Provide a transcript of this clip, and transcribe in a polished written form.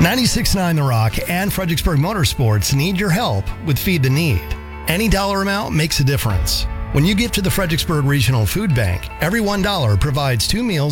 96.9 The Rock and Fredericksburg Motorsports need your help with Feed the Need. Any dollar amount makes a difference. When you give to the Fredericksburg Regional Food Bank, every $1 provides 2 meals